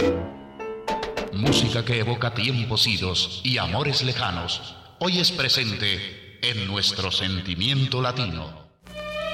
Música que evoca tiempos idos y amores lejanos, hoy es presente en nuestro sentimiento latino.